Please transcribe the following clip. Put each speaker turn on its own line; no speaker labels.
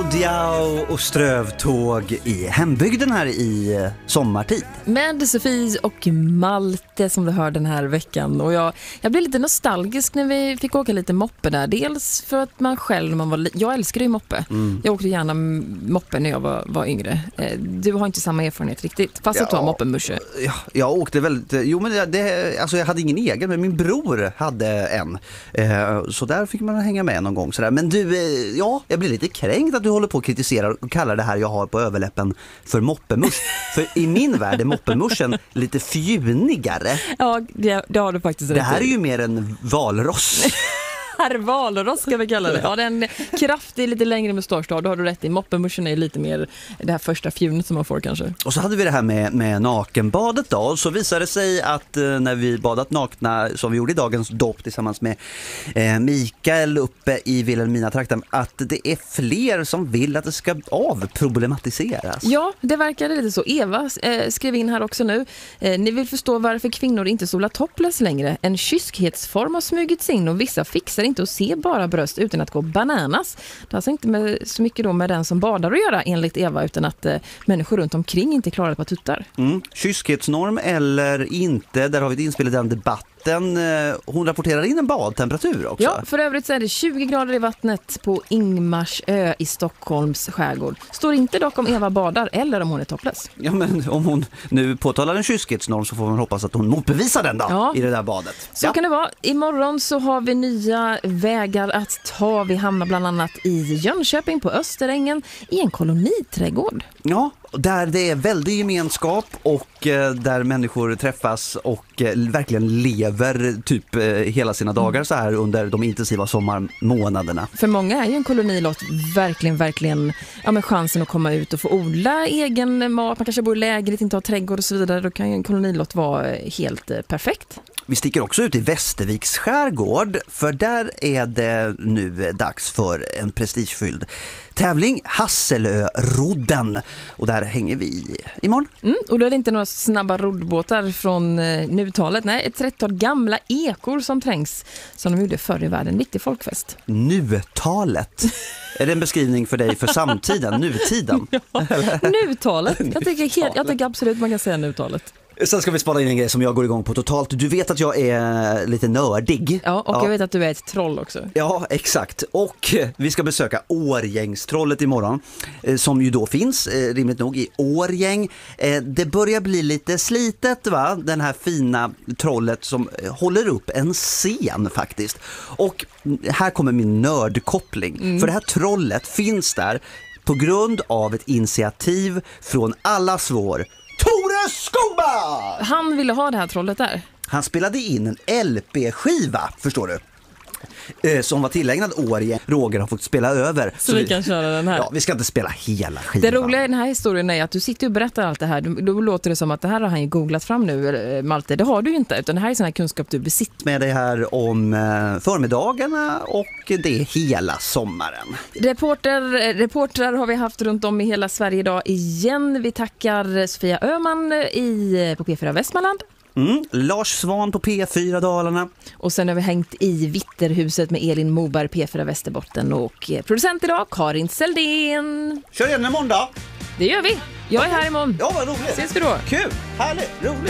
Diao och strövtåg i hembygden här i sommartid.
Med Sofie och Malte som vi hör den här veckan. Och jag blev lite nostalgisk när vi fick åka lite moppe där. Dels för att man själv när man var jag älskade ju moppe. Jag åkte gärna moppe när jag var yngre. Du har inte samma erfarenhet riktigt. Fast att du har moppemusche.
Ja, jag åkte väldigt... Jo, men alltså jag hade ingen egen, men min bror hade en. Så där fick man hänga med någon gång. Sådär. Men du, jag blir lite kränkt att du håller på att kritisera och kallar det här jag har på överläppen för moppemusch. För i min värld är moppemuschen lite fjunigare.
Ja, det har du faktiskt rätt.
Det här är ju mer en valross.
Valross ska vi kalla det. Ja, den kraftig, lite längre mustasch då har du rätt i. Moppemuschen är lite mer det här första fjunet som man får kanske. Och
så hade vi det här med nakenbadet då. Så visade det sig att när vi badat nakna, som vi gjorde i dagens dopp tillsammans med Mikael uppe i Vilhelmina-trakten, att det är fler som vill att det ska avproblematiseras.
Ja, det verkade lite så. Eva skrev in här också nu. Ni vill förstå varför kvinnor inte solar topless längre. En kyskhetsform har smugits in och vissa fixar inte att se bara bröst utan att gå bananas. Det har alltså inte så mycket då med den som badar att göra enligt Eva, utan att människor runt omkring inte klarar på tuttar.
Kyskhetsnorm eller inte, där har vi ett inspel i den debatten. Hon rapporterar in en badtemperatur också.
Ja, för övrigt så är det 20 grader i vattnet på Ingmarsö i Stockholms skärgård. Står inte dock om Eva badar eller om hon är topless.
Ja, men om hon nu påtalar en kyskhetsnorm så får man hoppas att hon motbevisar den då i det där badet.
Så kan det vara. Imorgon så har vi nya vägar att ta. Vi hamnar bland annat i Jönköping på Österängen i en koloniträdgård.
Ja, där det är väldigt gemenskap och där människor träffas och verkligen lever typ hela sina dagar så här under de intensiva sommarmånaderna.
För många är ju en kolonilott verkligen med chansen att komma ut och få odla egen mat. Man kanske bor i lägret, inte har trädgård och så vidare. Då kan ju en kolonilott vara helt perfekt.
Vi sticker också ut i Västerviks skärgård, för där är det nu dags för en prestigefylld tävling, Hasselö-rodden. Och där hänger vi imorgon.
Och då är det inte några snabba roddbåtar från nutalet. Nej, ett 30-tal gamla ekor som trängs som de gjorde förr i världen. Viktig folkfest.
Nutalet. Är det en beskrivning för dig för samtiden, nutiden?
Ja, nutalet. Jag tycker absolut man kan säga nutalet.
Sen ska vi spara in en grej som jag går igång på totalt. Du vet att jag är lite nördig.
Ja, och jag vet att du är ett troll också.
Ja, exakt. Och vi ska besöka Årgängstrollet imorgon. Som ju då finns, rimligt nog, i Årgäng. Det börjar bli lite slitet, va? Den här fina trollet som håller upp en scen faktiskt. Och här kommer min nördkoppling. För det här trollet finns där på grund av ett initiativ från allas vår Tore Skogman!
Han ville ha det här trollet där.
Han spelade in en LP-skiva, förstår du. Som var tillägnad Årgäng. Roger har fått spela över.
Så vi kan köra den här.
Ja, vi ska inte spela hela skivan.
Det roliga i den här historien är att du sitter och berättar allt det här. Då låter det som att det här har han ju googlat fram nu, Malte. Det har du ju inte, utan det här är sån här kunskap du besitter.
Med det här om förmiddagarna och det är hela sommaren.
Reportrar har vi haft runt om i hela Sverige idag igen. Vi tackar Sofia Öhman på P4 Västmanland.
Lars Svan på P4 Dalarna.
Och sen har vi hängt i Vitterhuset med Elin Moberg, P4 Västerbotten, och producent idag Karin Seldén.
Kör igen imorgon då.
Det gör vi. Jag är här imorgon.
Ja, vad roligt.
Ses vi då.
Kul, härligt, roligt.